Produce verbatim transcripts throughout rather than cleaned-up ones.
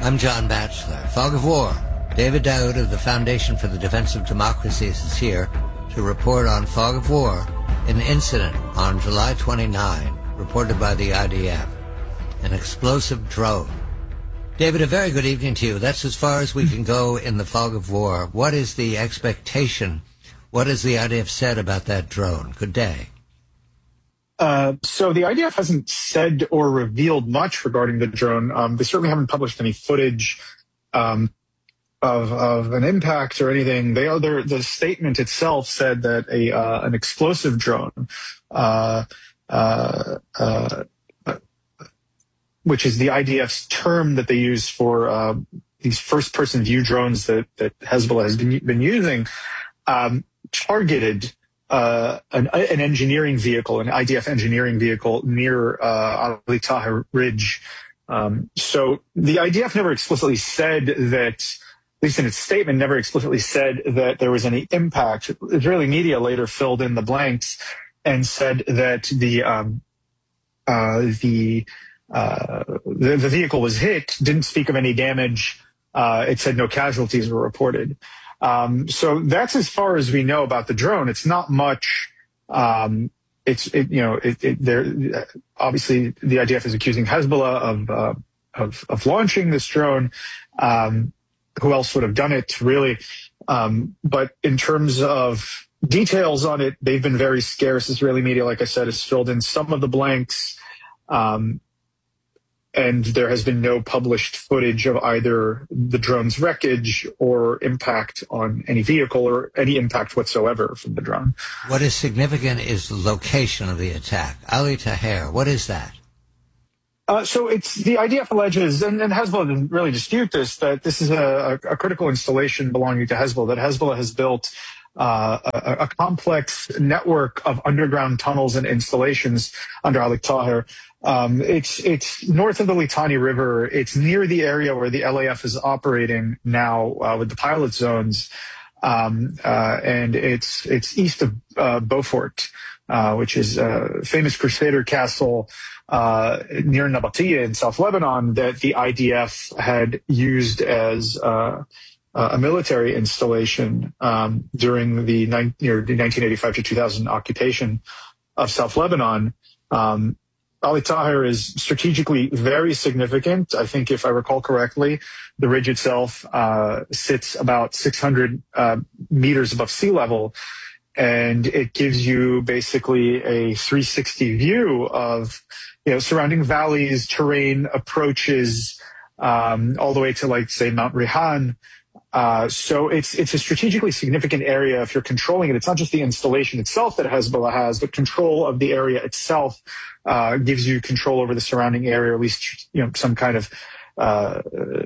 I'm John Batchelor. Fog of War. David Daoud of the Foundation for the Defense of Democracies is here to report on Fog of War, an incident on July twenty-ninth, reported by the I D F, an explosive drone. David, a very good evening to you. That's as far as we can go in the Fog of War. What is the expectation? What has the I D F said about that drone? Good day. Uh, so the I D F hasn't said or revealed much regarding the drone. Um, they certainly haven't published any footage um, of, of an impact or anything. They are their, the statement itself said that a uh, an explosive drone, uh, uh, uh, which is the I D F's term that they use for uh, these first-person view drones that that Hezbollah has been, been using, um, targeted. Uh, an, an engineering vehicle, an I D F engineering vehicle near uh, Ali Tahrir Ridge. Um, so the I D F never explicitly said that, at least in its statement, never explicitly said that there was any impact. Israeli media later filled in the blanks and said that the um, uh, the, uh, the the vehicle was hit, didn't speak of any damage. Uh, it said no casualties were reported. Um, so that's as far as we know about the drone. It's not much. Um, it's, it, you know, it, it, there, obviously the I D F is accusing Hezbollah of, uh, of, of launching this drone. Um, who else would have done it, really? Um, but in terms of details on it, they've been very scarce. Israeli media, like I said, has filled in some of the blanks. Um, And there has been no published footage of either the drone's wreckage or impact on any vehicle or any impact whatsoever from the drone. What is significant is the location of the attack. Ali Tahrir, what is that? Uh, so it's the I D F alleges, and, and Hezbollah didn't really dispute this, that this is a, a critical installation belonging to Hezbollah, that Hezbollah has built uh, a, a complex network of underground tunnels and installations under Ali Tahrir. Um, it's, it's north of the Litani River. It's near the area where the L A F is operating now, uh, with the pilot zones. Um, uh, and it's, it's east of, uh, Beaufort, uh, which is a famous Crusader castle, uh, near Nabatea in South Lebanon that the I D F had used as, uh, a military installation, um, during the, you know, the nineteen eighty-five to two thousand occupation of South Lebanon. Um, Ali Tahrir is strategically very significant. I think, if I recall correctly, the ridge itself uh, sits about six hundred uh, meters above sea level, and it gives you basically a three sixty view of, you know, surrounding valleys, terrain, approaches, um, all the way to, like, say, Mount Rihan. Uh, so it's it's a strategically significant area if you're controlling it. It's not just the installation itself that Hezbollah has, but control of the area itself uh, gives you control over the surrounding area, or at least, you know, some kind of uh,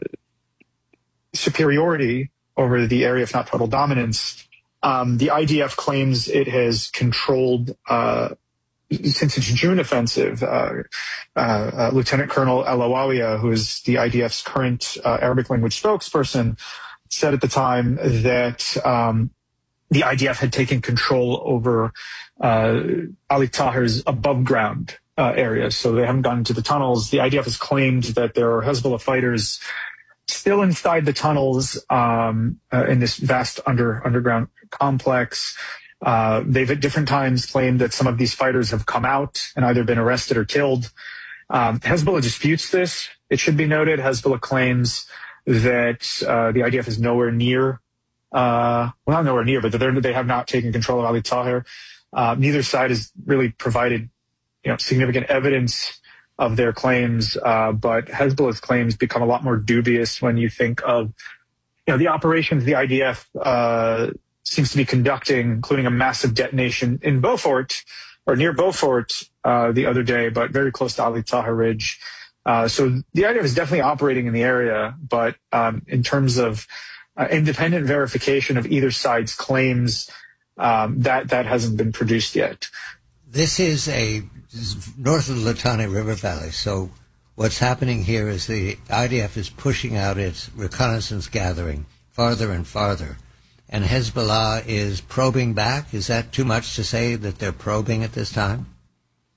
superiority over the area, if not total dominance. Um, the I D F claims it has controlled, uh, since its June offensive, uh, uh, uh, Lieutenant Colonel El Awawiya, who is the I D F's current uh, Arabic language spokesperson, said at the time that um, the I D F had taken control over uh, Ali Tahrir's above ground uh, areas. So they haven't gone into the tunnels. The I D F has claimed that there are Hezbollah fighters still inside the tunnels um, uh, in this vast under underground complex. Uh, they've at different times claimed that some of these fighters have come out and either been arrested or killed. Um, Hezbollah disputes this. It should be noted, Hezbollah claims that uh, the I D F is nowhere near, uh, well, not nowhere near, but that they have not taken control of Ali Tahrir. Uh, neither side has really provided, you know, significant evidence of their claims, uh, but Hezbollah's claims become a lot more dubious when you think of, you know, the operations the I D F uh, seems to be conducting, including a massive detonation in Beaufort, or near Beaufort uh, the other day, but very close to Ali Tahrir Ridge. Uh, so the I D F is definitely operating in the area, but um, in terms of uh, independent verification of either side's claims, um, that that hasn't been produced yet. This is a this is north of the Litani River Valley. So what's happening here is the I D F is pushing out its reconnaissance gathering farther and farther, and Hezbollah is probing back. Is that too much to say that they're probing at this time?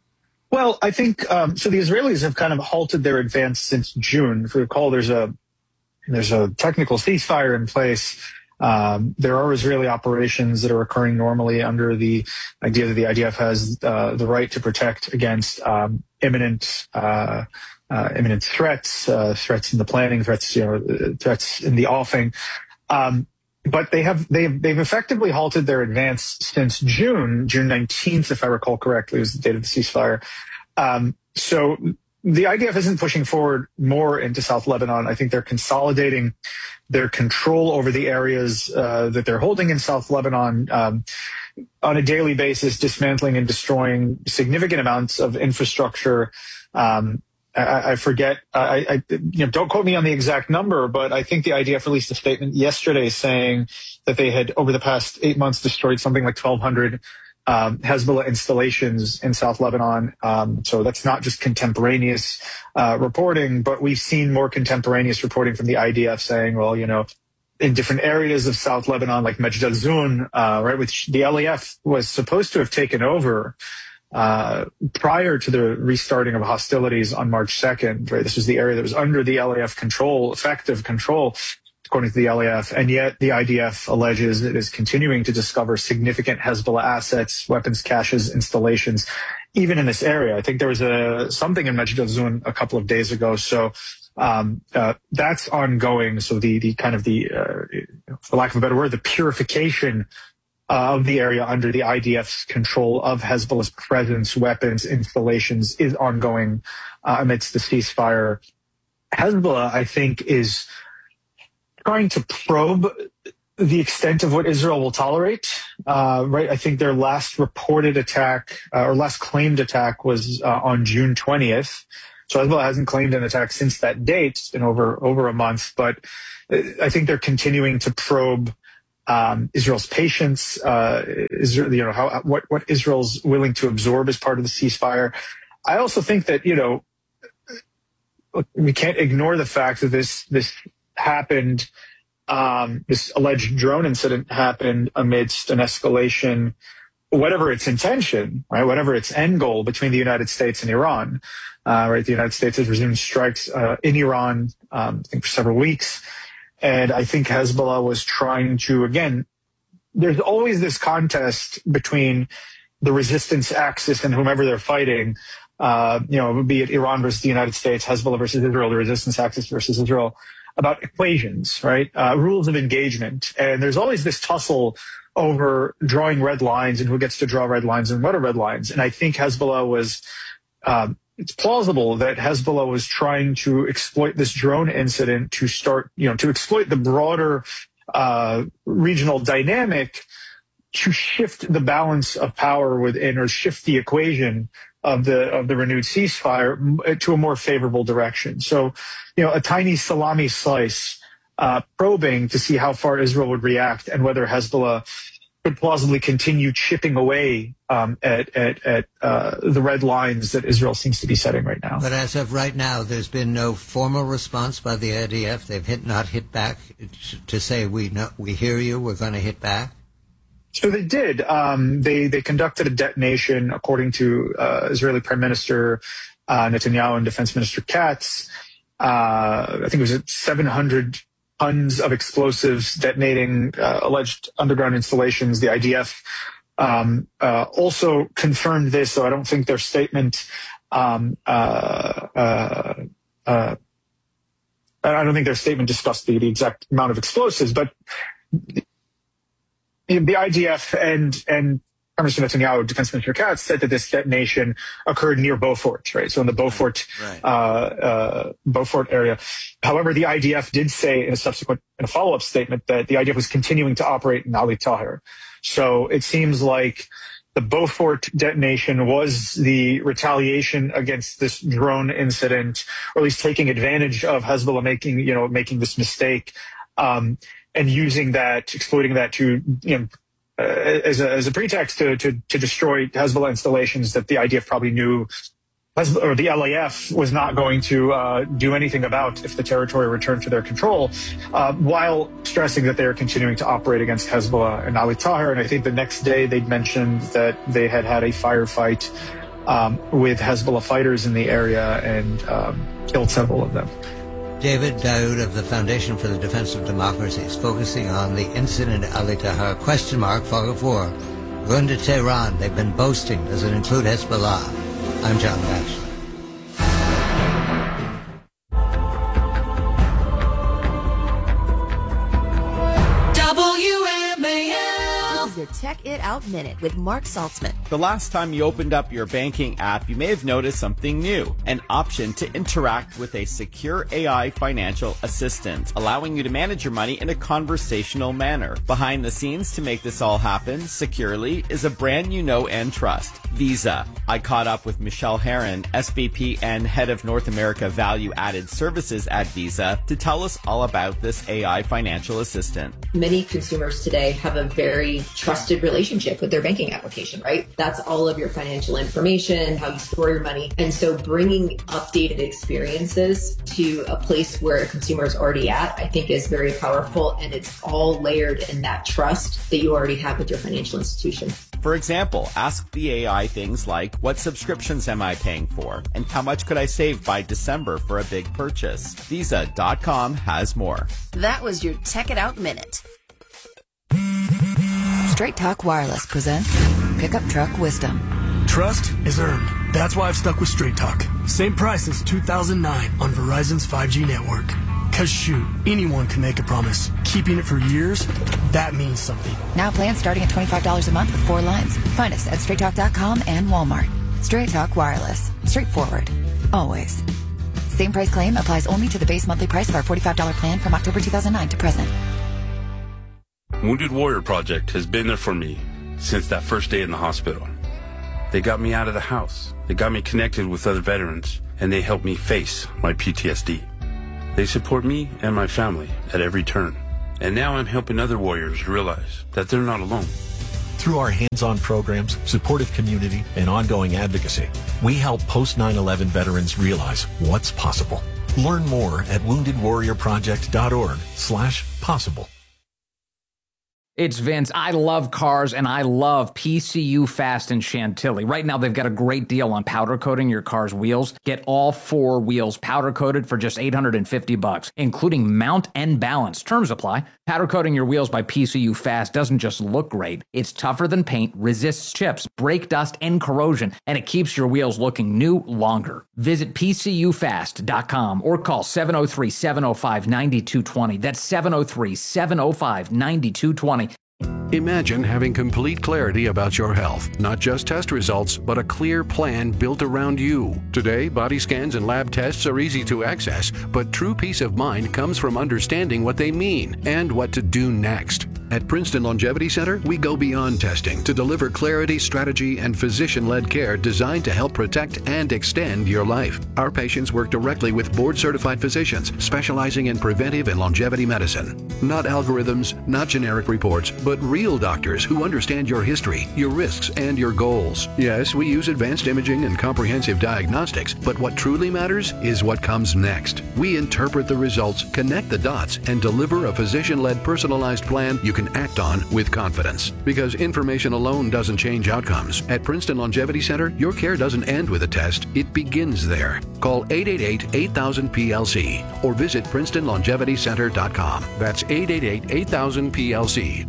Well, I think um, so. The Israelis have kind of halted their advance since June. If you recall, there's a there's a technical ceasefire in place. Um, there are Israeli operations that are occurring normally under the idea that the I D F has uh, the right to protect against um, imminent uh, uh, imminent threats, uh, threats in the planning, threats you know, threats in the offing. Um, but they have they've they've effectively halted their advance since June, June nineteenth, if I recall correctly, was the date of the ceasefire. Um, so the I D F isn't pushing forward more into South Lebanon. I think they're consolidating their control over the areas uh, that they're holding in South Lebanon um, on a daily basis, dismantling and destroying significant amounts of infrastructure. Um, I, I forget, I, I, you know, don't quote me on the exact number, but I think the I D F released a statement yesterday saying that they had, over the past eight months, destroyed something like twelve hundred Um, Hezbollah installations in South Lebanon. Um, so that's not just contemporaneous uh, reporting, but we've seen more contemporaneous reporting from the I D F saying, well, you know, in different areas of South Lebanon, like Majd al-Zoun, uh, right, which the L A F was supposed to have taken over uh, prior to the restarting of hostilities on March second, right? This was the area that was under the L A F control, effective control, according to the L A F, and yet the I D F alleges it is continuing to discover significant Hezbollah assets, weapons caches, installations, even in this area. I think there was a something in Majd al-Zoun a couple of days ago, so um, uh, that's ongoing. So the the kind of the, uh, for lack of a better word, the purification uh, of the area under the I D F's control of Hezbollah's presence, weapons, installations is ongoing uh, amidst the ceasefire. Hezbollah, I think, is trying to probe the extent of what Israel will tolerate, uh, right? I think their last reported attack uh, or last claimed attack was uh, on June twentieth. So Hezbollah hasn't claimed an attack since that date. It's been over over a month, but I think they're continuing to probe um, Israel's patience, uh, Israel, you know, how what what Israel's willing to absorb as part of the ceasefire. I also think that you know we can't ignore the fact that this this. happened, um, this alleged drone incident happened amidst an escalation, whatever its intention, right, whatever its end goal between the United States and Iran, uh, right, the United States has resumed strikes uh, in Iran, um, I think for several weeks, and I think Hezbollah was trying to, again, there's always this contest between the resistance axis and whomever they're fighting, uh, you know, be it Iran versus the United States, Hezbollah versus Israel, the resistance axis versus Israel, about equations, right? Uh, rules of engagement. And there's always this tussle over drawing red lines and who gets to draw red lines and what are red lines. And I think Hezbollah was, um, it's plausible that Hezbollah was trying to exploit this drone incident to start, you know, to exploit the broader uh, regional dynamic to shift the balance of power within or shift the equation of the of the renewed ceasefire to a more favorable direction. So, you know, a tiny salami slice uh, probing to see how far Israel would react and whether Hezbollah could plausibly continue chipping away um, at at, at uh, the red lines that Israel seems to be setting right now. But as of right now, there's been no formal response by the I D F. They've hit not hit back to say we know, we hear you. We're going to hit back. So they did. Um, they they conducted a detonation, according to uh, Israeli Prime Minister uh, Netanyahu and Defense Minister Katz. Uh, I think it was seven hundred tons of explosives detonating uh, alleged underground installations. The I D F um, uh, also confirmed this, so I don't think their statement. Um, uh, uh, uh, I don't think their statement discussed the, the exact amount of explosives, but the I D F and and Prime Minister Netanyahu, Defense Minister Katz, said that this detonation occurred near Beaufort, right? So in the Beaufort right. uh, uh, Beaufort area. However, the I D F did say in a subsequent, in a follow-up statement, that the I D F was continuing to operate in Ali Tahir. So it seems like the Beaufort detonation was the retaliation against this drone incident, or at least taking advantage of Hezbollah making, you know, making this mistake. Um, and using that, exploiting that to, you know, uh, as a as a pretext to, to to destroy Hezbollah installations that the I D F probably knew, or the L A F was not going to uh, do anything about if the territory returned to their control, uh, while stressing that they are continuing to operate against Hezbollah and Ali Tahir. And I think the next day they'd mentioned that they had had a firefight um, with Hezbollah fighters in the area and um, killed several of them. David Daoud of the Foundation for the Defense of Democracy is focusing on the incident at Ali Tahrir, question mark, fog of war. Going to Tehran, they've been boasting. Does it include Hezbollah? I'm John Batchelor. Your Check It Out Minute with Mark Saltzman. The last time you opened up your banking app, you may have noticed something new, an option to interact with a secure A I financial assistant, allowing you to manage your money in a conversational manner. Behind the scenes to make this all happen securely is a brand you know and trust, Visa. I caught up with Michelle Herron, S V P and Head of North America Value Added Services at Visa, to tell us all about this A I financial assistant. Many consumers today have a very trusted relationship with their banking application, right? That's all of your financial information, how you store your money. And so bringing updated experiences to a place where a consumer is already at, I think is very powerful. And it's all layered in that trust that you already have with your financial institution. For example, ask the A I things like, what subscriptions am I paying for? And how much could I save by December for a big purchase? Visa dot com has more. That was your Check It Out Minute. Straight Talk Wireless presents Pickup Truck Wisdom. Trust is earned. That's why I've stuck with Straight Talk. Same price since two thousand nine on Verizon's five G network. Cause shoot, anyone can make a promise. Keeping it for years, that means something. Now plans starting at twenty-five dollars a month with four lines. Find us at straight talk dot com and Walmart. Straight Talk Wireless. Straightforward. Always. Same price claim applies only to the base monthly price of our forty-five dollars plan from October two thousand nine to present. Wounded Warrior Project has been there for me since that first day in the hospital. They got me out of the house. They got me connected with other veterans, and they helped me face my P T S D. They support me and my family at every turn. And now I'm helping other warriors realize that they're not alone. Through our hands-on programs, supportive community, and ongoing advocacy, we help post nine eleven veterans realize what's possible. Learn more at wounded warrior project dot org slash possible. It's Vince. I love cars, and I love P C U Fast in Chantilly. Right now, they've got a great deal on powder coating your car's wheels. Get all four wheels powder coated for just eight hundred fifty bucks, including mount and balance. Terms apply. Powder coating your wheels by P C U Fast doesn't just look great. It's tougher than paint, resists chips, brake dust, and corrosion, and it keeps your wheels looking new longer. Visit P C U fast dot com or call seven oh three, seven oh five, nine two two oh. That's seven oh three, seven oh five, nine two two oh. Imagine having complete clarity about your health, not just test results, but a clear plan built around you. Today, body scans and lab tests are easy to access, but true peace of mind comes from understanding what they mean and what to do next. At Princeton Longevity Center, we go beyond testing to deliver clarity, strategy, and physician-led care designed to help protect and extend your life. Our patients work directly with board-certified physicians specializing in preventive and longevity medicine. Not algorithms, not generic reports, but real doctors who understand your history, your risks, and your goals. Yes, we use advanced imaging and comprehensive diagnostics, but what truly matters is what comes next. We interpret the results, connect the dots, and deliver a physician-led personalized plan you can act on with confidence. Because information alone doesn't change outcomes. At Princeton Longevity Center, your care doesn't end with a test, it begins there. Call eight eight eight, eight thousand, P L C or visit princeton longevity center dot com. That's eight eight eight, eight thousand, P L C.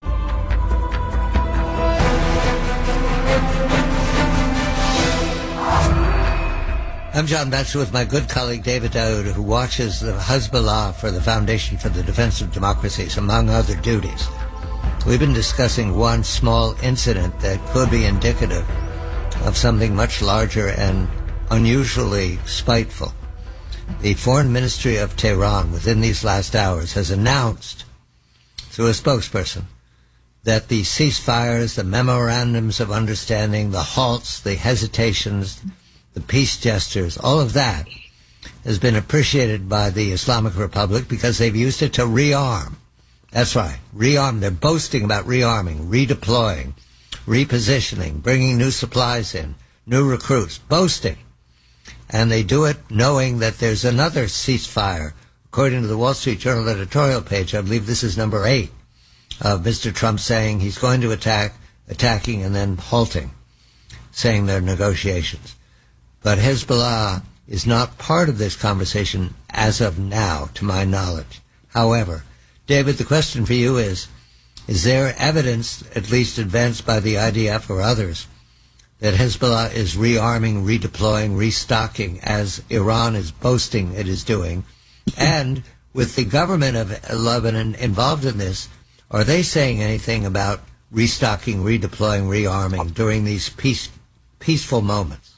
I'm John Batchelor with my good colleague David Daoud, who watches the Hezbollah for the Foundation for the Defense of Democracies, among other duties. We've been discussing one small incident that could be indicative of something much larger and unusually spiteful. The Foreign Ministry of Tehran, within these last hours, has announced, through a spokesperson, that the ceasefires, the memorandums of understanding, the halts, the hesitations, the peace gestures, all of that has been appreciated by the Islamic Republic because they've used it to rearm. That's right, rearm. They're boasting about rearming, redeploying, repositioning, bringing new supplies in, new recruits, boasting. And they do it knowing that there's another ceasefire. According to the Wall Street Journal editorial page, I believe this is number eight, of Mister Trump saying he's going to attack, attacking and then halting, saying they're negotiations. But Hezbollah is not part of this conversation as of now, to my knowledge. However, David, the question for you is, is there evidence, at least advanced by the I D F or others, that Hezbollah is rearming, redeploying, restocking, as Iran is boasting it is doing? And with the government of Lebanon involved in this, are they saying anything about restocking, redeploying, rearming during these peace, peaceful moments?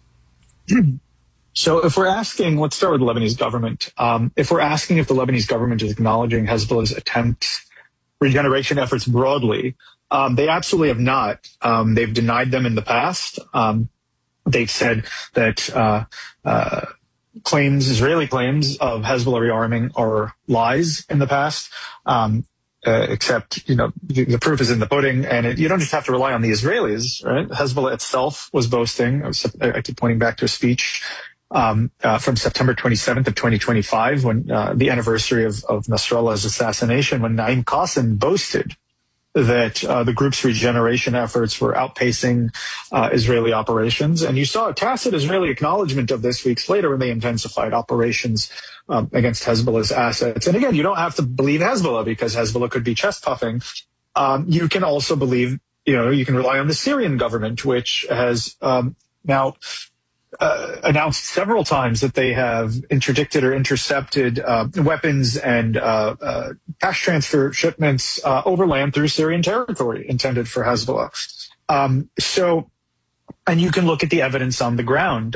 So if we're asking, let's start with the Lebanese government. Um, if we're asking if the Lebanese government is acknowledging Hezbollah's attempts, regeneration efforts broadly, um, they absolutely have not. Um, they've denied them in the past. Um, they've said that uh, uh, claims, Israeli claims of Hezbollah rearming are lies in the past. Um, Uh, except, you know, the, the proof is in the pudding, and it, you don't just have to rely on the Israelis, right? Hezbollah itself was boasting. I, was, I keep pointing back to a speech um, uh, from September twenty-seventh of twenty twenty-five, when uh, the anniversary of, of Nasrallah's assassination, when Naim Qassem boasted that uh, the group's regeneration efforts were outpacing uh, Israeli operations. And you saw a tacit Israeli acknowledgement of this weeks later when they intensified operations um, against Hezbollah's assets. And again, you don't have to believe Hezbollah because Hezbollah could be chest puffing. Um, you can also believe, you know, you can rely on the Syrian government, which has um, now uh, announced several times that they have interdicted or intercepted uh, weapons and uh, uh, cash transfer shipments uh, overland through Syrian territory intended for Hezbollah. Um, so, and you can look at the evidence on the ground.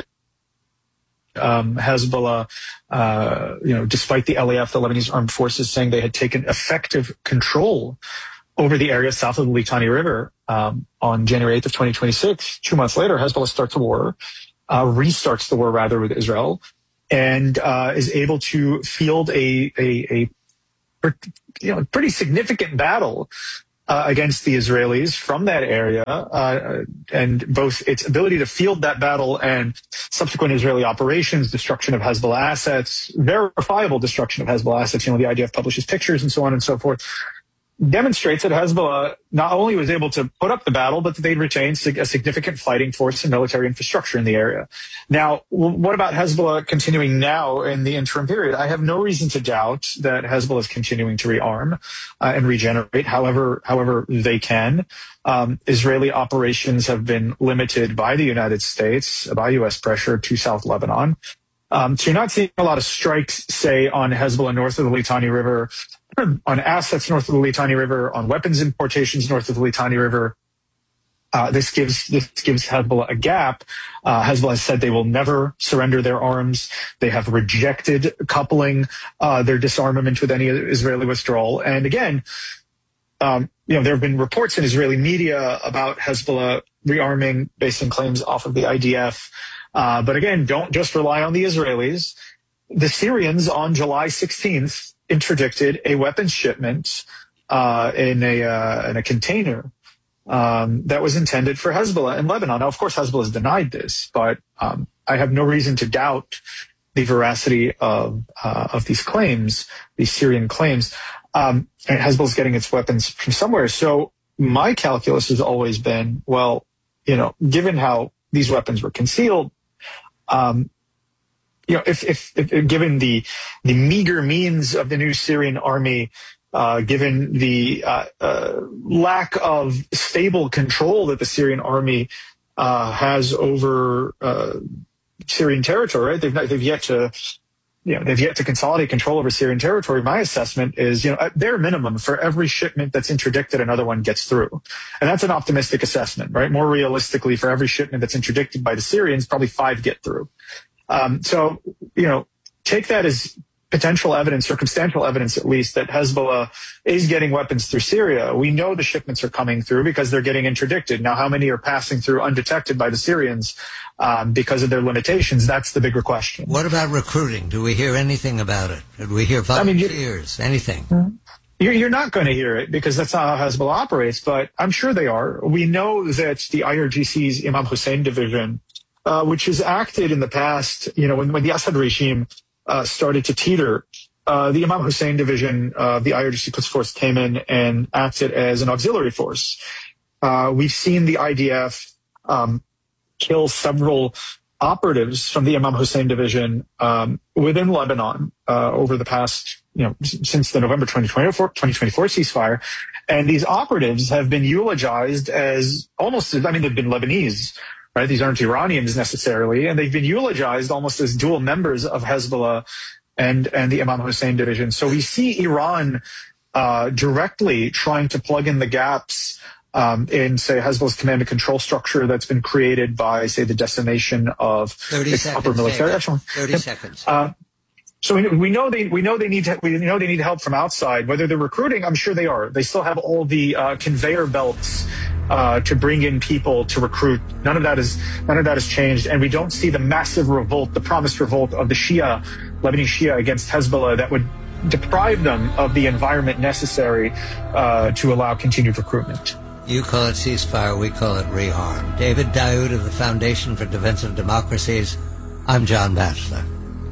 Um, Hezbollah, uh, you know, despite the L A F, the Lebanese Armed Forces, saying they had taken effective control over the area south of the Litani River um, on January eighth of twenty twenty-six. Two months later, Hezbollah starts a war. Uh, restarts the war rather with Israel, and uh, is able to field a, a, a you know pretty significant battle uh, against the Israelis from that area, uh, and both its ability to field that battle and subsequent Israeli operations, destruction of Hezbollah assets, verifiable destruction of Hezbollah assets. You know, the I D F publishes pictures and so on and so forth. Demonstrates that Hezbollah not only was able to put up the battle, but that they'd retained a significant fighting force and military infrastructure in the area. Now, what about Hezbollah continuing now in the interim period? I have no reason to doubt that Hezbollah is continuing to rearm uh, and regenerate however, however they can. Um, Israeli operations have been limited by the United States, by U S pressure to South Lebanon. Um, so you're not seeing a lot of strikes, say, on Hezbollah north of the Litani River, on assets north of the Litani River, on weapons importations north of the Litani River. Uh, this gives this gives Hezbollah a gap. Uh, Hezbollah has said they will never surrender their arms. They have rejected coupling uh, their disarmament with any Israeli withdrawal. And again, um, you know, there have been reports in Israeli media about Hezbollah rearming based on claims off of the I D F. Uh, but again, don't just rely on the Israelis. The Syrians on July sixteenth interdicted a weapons shipment uh, in a uh, in a container um, that was intended for Hezbollah in Lebanon. Now, of course, Hezbollah has denied this, but um, I have no reason to doubt the veracity of uh, of these claims, these Syrian claims. Um, and Hezbollah is getting its weapons from somewhere. So my calculus has always been, well, you know, given how these weapons were concealed, um, you know, if, if, if given the the meager means of the new Syrian army, uh, given the uh, uh, lack of stable control that the Syrian army uh, has over uh, Syrian territory, right? They've not, they've yet to, you know, they've yet to consolidate control over Syrian territory. My assessment is, you know, at their minimum, for every shipment that's interdicted, another one gets through, and that's an optimistic assessment, right? More realistically, for every shipment that's interdicted by the Syrians, probably five get through. Um, so, you know, take that as potential evidence, circumstantial evidence at least, that Hezbollah is getting weapons through Syria. We know the shipments are coming through because they're getting interdicted. Now, how many are passing through undetected by the Syrians um, because of their limitations? That's the bigger question. What about recruiting? Do we hear anything about it? Did we hear volunteers? I mean, anything? You're, you're not going to hear it because that's not how Hezbollah operates, but I'm sure they are. We know that the I R G C's Imam Hussein division, Uh, which has acted in the past, you know, when, when the Assad regime uh, started to teeter, uh, the Imam Hussein division of uh, the I R G C Quds Force came in and acted as an auxiliary force. Uh, we've seen the I D F um, kill several operatives from the Imam Hussein division um, within Lebanon uh, over the past, you know, since the November twenty twenty-four ceasefire. And these operatives have been eulogized as almost, I mean, they've been Lebanese, right? These aren't Iranians necessarily. And they've been eulogized almost as dual members of Hezbollah and, and the Imam Hussein division. So we see Iran uh, directly trying to plug in the gaps Um, in, say, Hezbollah's command and control structure that's been created by, say, the decimation of its upper military echelon. thirty seconds. Uh, so we, we know they we know they need to, we know they need help from outside. Whether they're recruiting, I'm sure they are. They still have all the uh, conveyor belts uh, to bring in people to recruit. None of that is none of that has changed, and we don't see the massive revolt, the promised revolt of the Shia, Lebanese Shia against Hezbollah that would deprive them of the environment necessary uh, to allow continued recruitment. You call it ceasefire, we call it rearm. David Daoud of the Foundation for Defense of Democracies. I'm John Batchelor.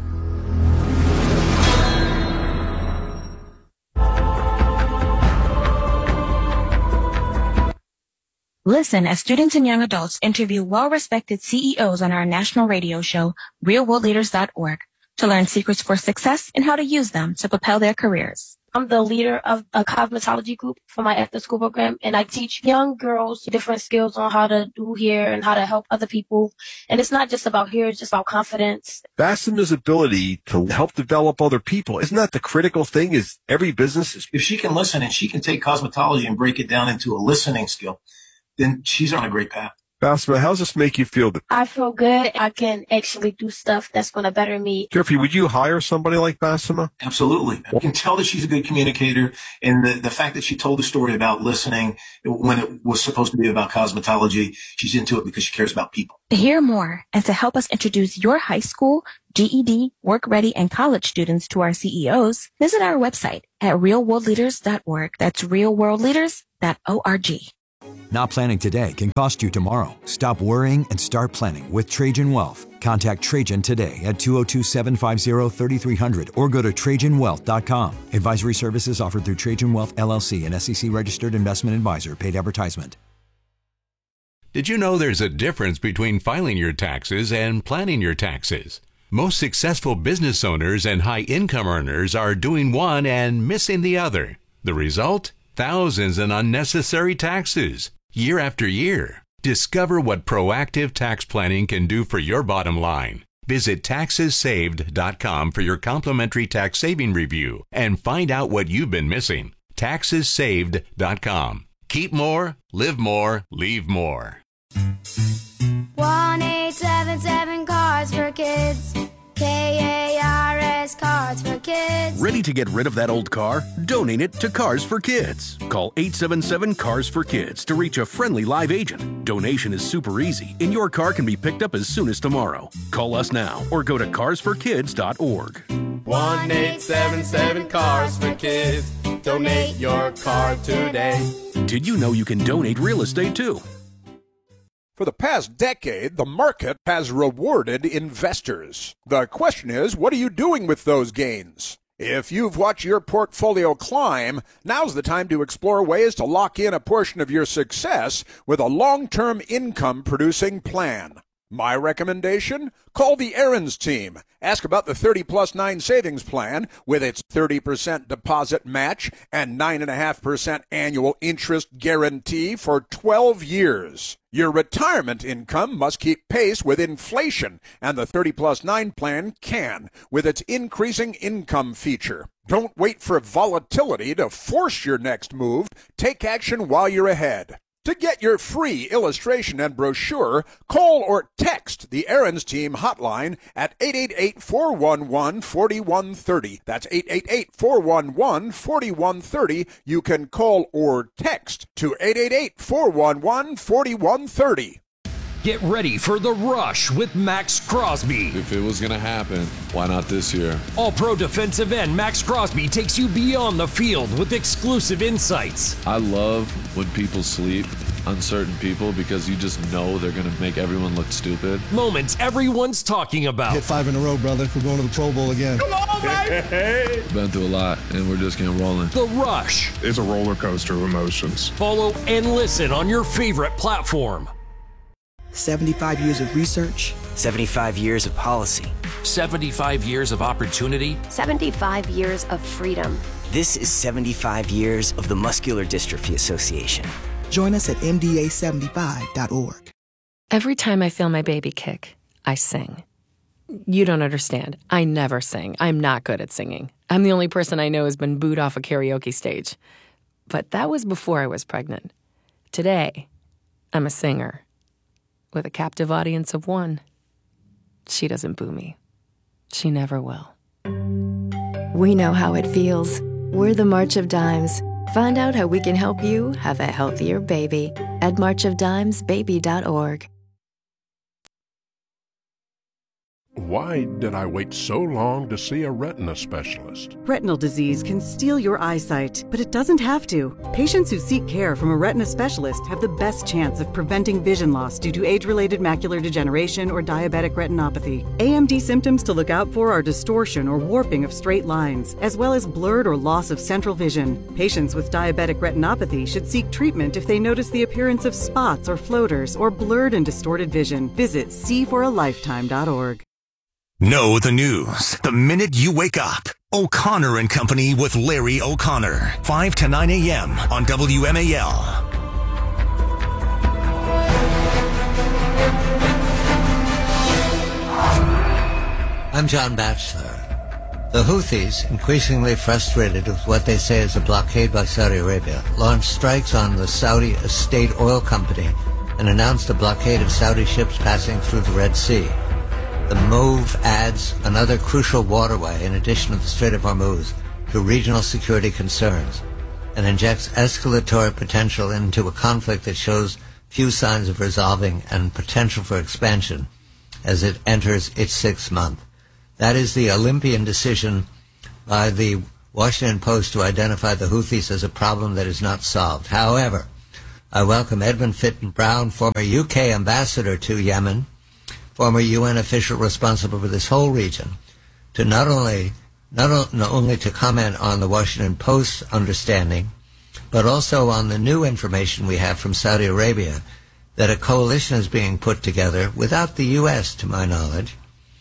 Listen as students and young adults interview well-respected C E Os on our national radio show, real world leaders dot org, to learn secrets for success and how to use them to propel their careers. I'm the leader of a cosmetology group for my after-school program, and I teach young girls different skills on how to do hair and how to help other people. And it's not just about hair, it's just about confidence. Bassema's ability to help develop other people, isn't that the critical thing? Is every business is... If she can listen and she can take cosmetology and break it down into a listening skill, then she's on a great path. Bassema, how does this make you feel? I feel good. I can actually do stuff that's going to better me. Jeffrey, would you hire somebody like Bassema? Absolutely. I can tell that she's a good communicator, and the, the fact that she told the story about listening when it was supposed to be about cosmetology, she's into it because she cares about people. To hear more and to help us introduce your high school, G E D, work ready, and college students to our C E Os, visit our website at real world leaders dot org. That's real world leaders dot org. Not planning today can cost you tomorrow. Stop worrying and start planning with Trajan Wealth. Contact Trajan today at two oh two, seven five zero, three three zero zero or go to trajan wealth dot com. Advisory services offered through Trajan Wealth, L L C, an S E C-registered investment advisor. Paid advertisement. Did you know there's a difference between filing your taxes and planning your taxes? Most successful business owners and high-income earners are doing one and missing the other. The result? Thousands in unnecessary taxes, year after year. Discover what proactive tax planning can do for your bottom line. Visit taxes saved dot com for your complimentary tax saving review and find out what you've been missing. taxes saved dot com. Keep more, live more, leave more. one eight seven seven Cars for Kids. K A R S Cars for Kids. Ready to get rid of that old car? Donate it to Cars for Kids. Call eight seven seven Cars for Kids to reach a friendly live agent. Donation is super easy, and your car can be picked up as soon as tomorrow. Call us now or go to cars for kids dot org. one eight seven seven Cars for Kids. Donate your car today. Did you know you can donate real estate too? For the past decade, the market has rewarded investors. The question is, what are you doing with those gains? If you've watched your portfolio climb, now's the time to explore ways to lock in a portion of your success with a long-term income-producing plan. My recommendation? Call the Aaron's team. Ask about the thirty plus nine savings plan with its thirty percent deposit match and nine point five percent annual interest guarantee for twelve years. Your retirement income must keep pace with inflation, and the thirty plus nine plan can with its increasing income feature. Don't wait for volatility to force your next move. Take action while you're ahead. To get your free illustration and brochure, call or text the Aaron's Team hotline at eight eight eight, four one one, four one three zero. That's eight eight eight, four one one, four one three zero. You can call or text to eight eight eight, four one one, four one three zero. Get ready for The Rush with Max Crosby. If it was going to happen, why not this year? All-pro defensive end Max Crosby takes you beyond the field with exclusive insights. I love when people sleep on certain people because you just know they're going to make everyone look stupid. Moments everyone's talking about. Hit five in a row, brother. We're going to the Pro Bowl again. Come on, baby! Been through a lot, and we're just getting rolling. The Rush. It's a roller coaster of emotions. Follow and listen on your favorite platform. seventy-five years of research, seventy-five years of policy. seventy-five years of opportunity. seventy-five years of freedom. This is seventy-five years of the Muscular Dystrophy Association. Join us at M D A seventy-five dot org. Every time I feel my baby kick, I sing. You don't understand. I never sing. I'm not good at singing. I'm the only person I know who's been booed off a karaoke stage. But that was before I was pregnant. Today, I'm a singer with a captive audience of one. She doesn't boo me. She never will. We know how it feels. We're the March of Dimes. Find out how we can help you have a healthier baby at march of dimes baby dot org. Why did I wait so long to see a retina specialist? Retinal disease can steal your eyesight, but it doesn't have to. Patients who seek care from a retina specialist have the best chance of preventing vision loss due to age-related macular degeneration or diabetic retinopathy. A M D symptoms to look out for are distortion or warping of straight lines, as well as blurred or loss of central vision. Patients with diabetic retinopathy should seek treatment if they notice the appearance of spots or floaters or blurred and distorted vision. Visit see for a lifetime dot org. Know the news the minute you wake up. O'Connor and Company with Larry O'Connor. five to nine a.m. on W M A L. I'm John Batchelor. The Houthis, increasingly frustrated with what they say is a blockade by Saudi Arabia, launched strikes on the Saudi State Oil Company and announced a blockade of Saudi ships passing through the Red Sea. The move adds another crucial waterway, in addition to the Strait of Hormuz, to regional security concerns, and injects escalatory potential into a conflict that shows few signs of resolving and potential for expansion as it enters its sixth month. That is the Olympian decision by the Washington Post to identify the Houthis as a problem that is not solved. However, I welcome Edmund Fitton Brown, former U K ambassador to Yemen, former U N official responsible for this whole region, to not only not, not only to comment on the Washington Post's understanding, but also on the new information we have from Saudi Arabia that a coalition is being put together, without the U S, to my knowledge,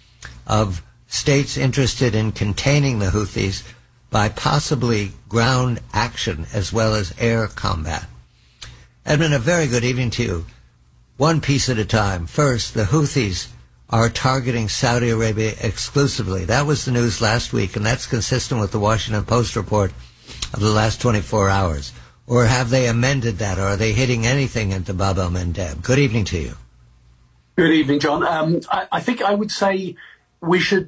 of states interested in containing the Houthis by possibly ground action as well as air combat. Edmund, a very good evening to you. One piece at a time. First, the Houthis are targeting Saudi Arabia exclusively. That was the news last week, and that's consistent with the Washington Post report of the last twenty-four hours. Or have they amended that, or are they hitting anything into Bab el-Mandeb? Good evening to you. Good evening, John. Um, I, I think I would say we should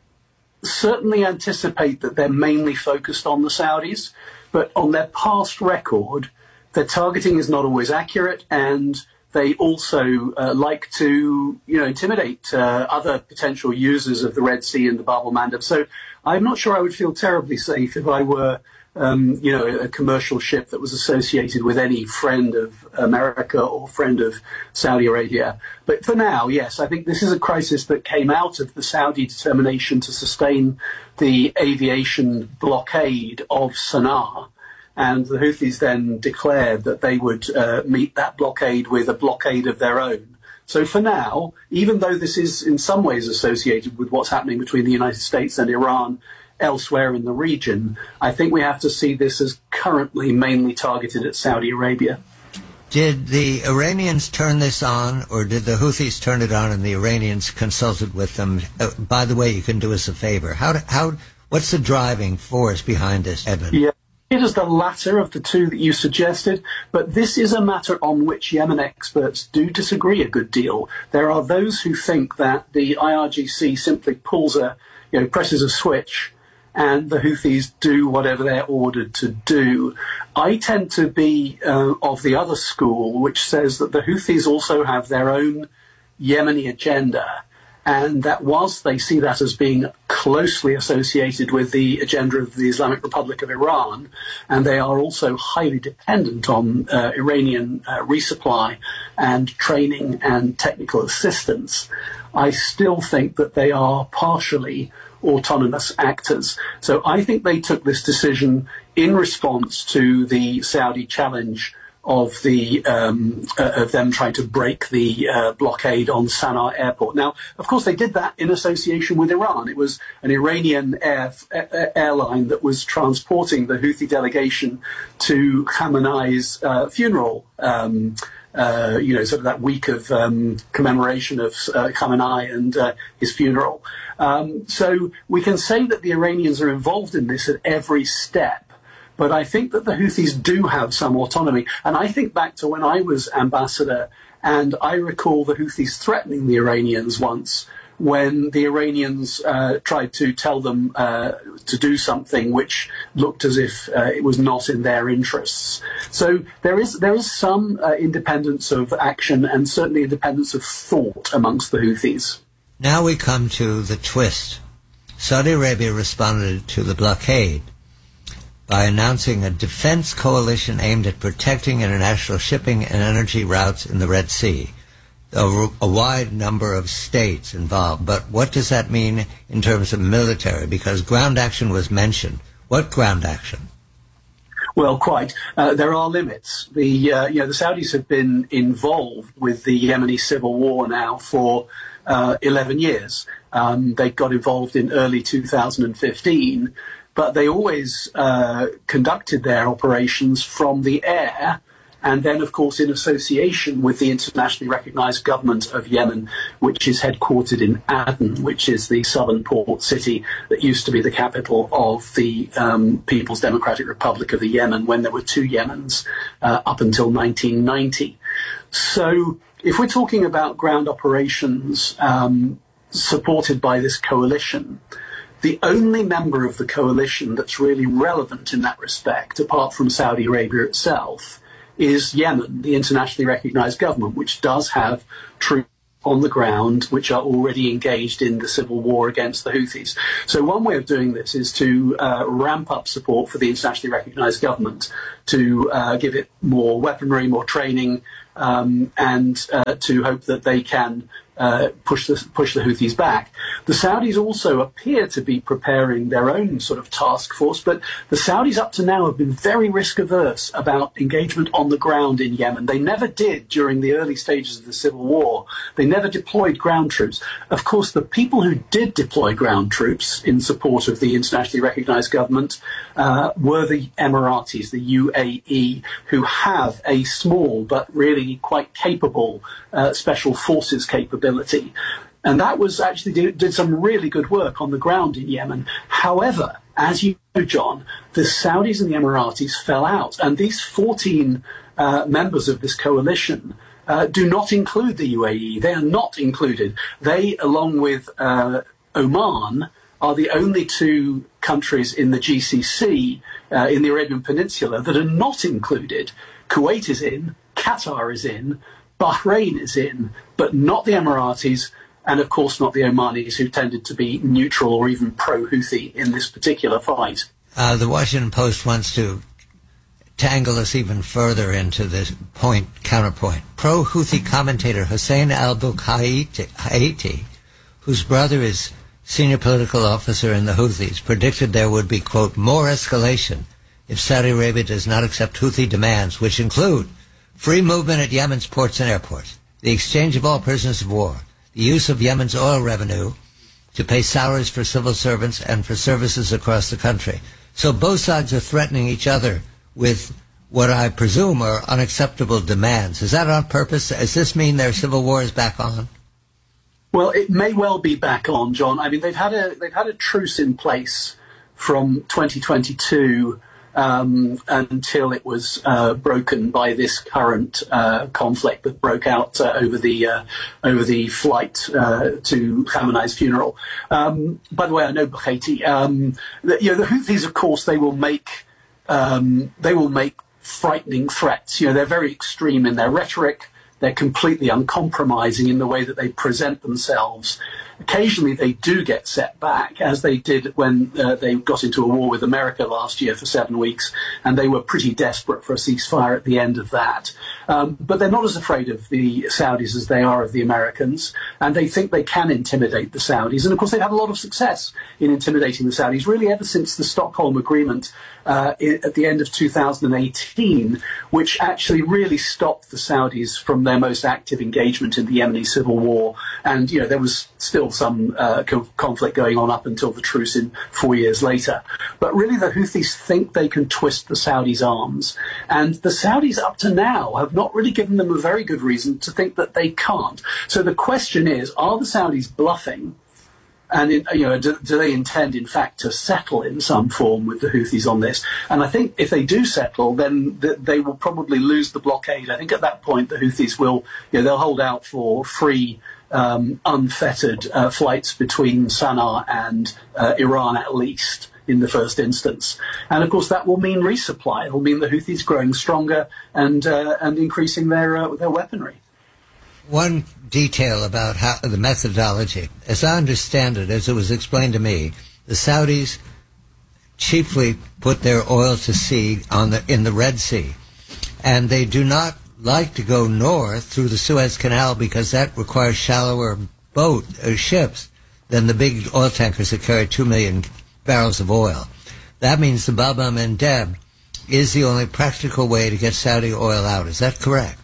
certainly anticipate that they're mainly focused on the Saudis, but on their past record, their targeting is not always accurate, and they also uh, like to, you know, intimidate uh, other potential users of the Red Sea and the Bab el-Mandeb. So I'm not sure I would feel terribly safe if I were, um, you know, a commercial ship that was associated with any friend of America or friend of Saudi Arabia. But for now, yes, I think this is a crisis that came out of the Saudi determination to sustain the aviation blockade of Sana'a. And the Houthis then declared that they would uh, meet that blockade with a blockade of their own. So for now, even though this is in some ways associated with what's happening between the United States and Iran elsewhere in the region, I think we have to see this as currently mainly targeted at Saudi Arabia. Did the Iranians turn this on, or did the Houthis turn it on and the Iranians consulted with them? Uh, by the way, you can do us a favor. How, how, what's the driving force behind this, Edmund? Yeah. It is the latter of the two that you suggested, but this is a matter on which Yemen experts do disagree a good deal. There are those who think that the I R G C simply pulls a, you know, presses a switch and the Houthis do whatever they're ordered to do. I tend to be uh, of the other school, which says that the Houthis also have their own Yemeni agenda, and that whilst they see that as being closely associated with the agenda of the Islamic Republic of Iran, and they are also highly dependent on uh, Iranian uh, resupply and training and technical assistance, I still think that they are partially autonomous actors. So I think they took this decision in response to the Saudi challenge of the um, uh, of them trying to break the uh, blockade on Sana'a airport. Now, of course, they did that in association with Iran. It was an Iranian air, air, airline that was transporting the Houthi delegation to Khamenei's uh, funeral. Um, uh, you know, sort of that week of um, commemoration of uh, Khamenei and uh, his funeral. Um, so we can say that the Iranians are involved in this at every step. But I think that the Houthis do have some autonomy. And I think back to when I was ambassador, and I recall the Houthis threatening the Iranians once when the Iranians uh, tried to tell them uh, to do something which looked as if uh, it was not in their interests. So there is there is some uh, independence of action and certainly independence of thought amongst the Houthis. Now we come to the twist. Saudi Arabia responded to the blockade by announcing a defense coalition aimed at protecting international shipping and energy routes in the Red Sea. A, a wide number of states involved. But what does that mean in terms of military? Because ground action was mentioned. What ground action? Well, quite. Uh, there are limits. The uh, you know the Saudis have been involved with the Yemeni civil war now for uh, eleven years. Um, they got involved in early two thousand fifteen. But they always uh, conducted their operations from the air, and then, of course, in association with the internationally recognized government of Yemen, which is headquartered in Aden, which is the southern port city that used to be the capital of the um, People's Democratic Republic of the Yemen when there were two Yemens uh, up until nineteen ninety. So if we're talking about ground operations um, supported by this coalition, the only member of the coalition that's really relevant in that respect, apart from Saudi Arabia itself, is Yemen, the internationally recognized government, which does have troops on the ground which are already engaged in the civil war against the Houthis. So one way of doing this is to uh, ramp up support for the internationally recognized government, to uh, give it more weaponry, more training, um, and uh, to hope that they can Uh, push the push the Houthis back. The Saudis also appear to be preparing their own sort of task force, but the Saudis up to now have been very risk averse about engagement on the ground in Yemen. They never did during the early stages of the civil war. They never deployed ground troops. Of course, the people who did deploy ground troops in support of the internationally recognized government uh, were the Emiratis, the U A E, who have a small but really quite capable uh, special forces capability. And that was actually did, did some really good work on the ground in Yemen. However, as you know, John, the Saudis and the Emiratis fell out, and these fourteen uh, members of this coalition uh, do not include the U A E. They are not included. They, along with uh, Oman, are the only two countries in the G C C, uh, in the Arabian Peninsula, that are not included. Kuwait is in, Qatar is in, Bahrain is in, but not the Emiratis, and of course not the Omanis, who tended to be neutral or even pro-Houthi in this particular fight. Uh, the Washington Post wants to tangle us even further into this point, counterpoint. Pro-Houthi commentator Hussein al-Bukaiti, whose brother is senior political officer in the Houthis, predicted there would be, quote, more escalation if Saudi Arabia does not accept Houthi demands, which include free movement at Yemen's ports and airports, the exchange of all prisoners of war, the use of Yemen's oil revenue to pay salaries for civil servants and for services across the country. So both sides are threatening each other with what I presume are unacceptable demands. Is that on purpose? Does this mean their civil war is back on? Well, it may well be back on, John. I mean, they've had a they've had a truce in place from twenty twenty-two Um, until it was uh, broken by this current uh, conflict that broke out uh, over the uh, over the flight uh, to Khamenei's funeral. Um, by the way, I know Bukhati. Um, the, you know, the Houthis, of course, they will make um, they will make frightening threats. You know, they're very extreme in their rhetoric. They're completely uncompromising in the way that they present themselves. Occasionally they do get set back, as they did when uh, they got into a war with America last year for seven weeks, and they were pretty desperate for a ceasefire at the end of that. Um, but they're not as afraid of the Saudis as they are of the Americans, and they think they can intimidate the Saudis. And of course, they've had a lot of success in intimidating the Saudis, really ever since the Stockholm Agreement uh, at the end of two thousand eighteen, which actually really stopped the Saudis from their most active engagement in the Yemeni civil war. And, you know, there was still some uh, co- conflict going on up until the truce in four years later. But really, the Houthis think they can twist the Saudis' arms. And the Saudis, up to now, have not really given them a very good reason to think that they can't. So the question is, are the Saudis bluffing? And, in, you know, do, do they intend, in fact, to settle in some form with the Houthis on this? And I think if they do settle, then th- they will probably lose the blockade. I think at that point, the Houthis will, you know, they'll hold out for free, um, unfettered uh, flights between Sana'a and uh, Iran, at least, in the first instance. And, of course, that will mean resupply. It will mean the Houthis growing stronger and uh, and increasing their uh, their weaponry. One detail about how the methodology, as I understand it, as it was explained to me, the Saudis chiefly put their oil to sea on the in the Red Sea, and they do not like to go north through the Suez Canal because that requires shallower boat uh, ships than the big oil tankers that carry two million barrels of oil. That means the Bab el-Mandeb is the only practical way to get Saudi oil out. Is that correct?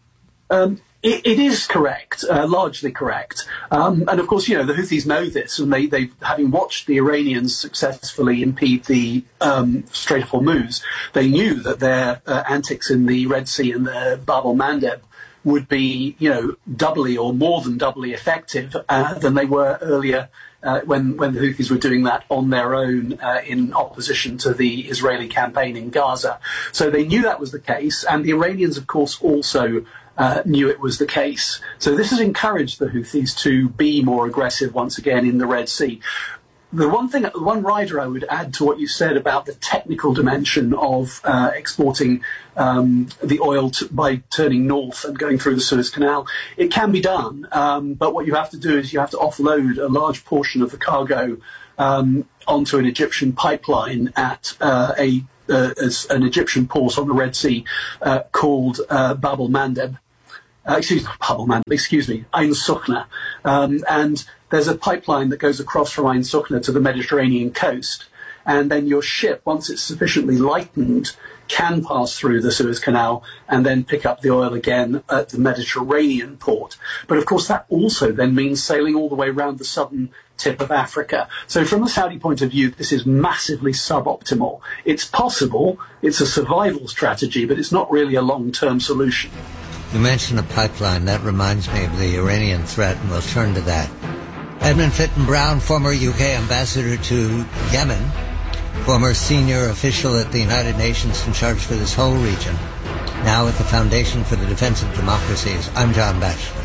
Um, It, it is correct, uh, largely correct. Um, and of course, you know, the Houthis know this, and they, they having watched the Iranians successfully impede the um, Strait of Hormuz, they knew that their uh, antics in the Red Sea and the Bab el-Mandeb would be, you know, doubly or more than doubly effective uh, than they were earlier uh, when, when the Houthis were doing that on their own uh, in opposition to the Israeli campaign in Gaza. So they knew that was the case, and the Iranians, of course, also Uh, knew it was the case. So this has encouraged the Houthis to be more aggressive once again in the Red Sea. The one thing, one rider I would add to what you said about the technical dimension of uh, exporting um, the oil to, by turning north and going through the Suez Canal, it can be done. Um, but what you have to do is you have to offload a large portion of the cargo um, onto an Egyptian pipeline at uh, a uh, as an Egyptian port on the Red Sea uh, called uh, Bab el-Mandeb. Uh, excuse me, Bab el-Mandeb, excuse me, Ain Sukhna. Um, and there's a pipeline that goes across from Ain Sukhna to the Mediterranean coast. And then your ship, once it's sufficiently lightened, can pass through the Suez Canal and then pick up the oil again at the Mediterranean port. But of course, that also then means sailing all the way around the southern tip of Africa. So from the Saudi point of view, this is massively suboptimal. It's possible, it's a survival strategy, but it's not really a long-term solution. You mentioned a pipeline. That reminds me of the Iranian threat, and we'll turn to that. Edmund Fitton Brown, former U K ambassador to Yemen, former senior official at the United Nations in charge for this whole region, now at the Foundation for the Defense of Democracies. I'm John Batchelor.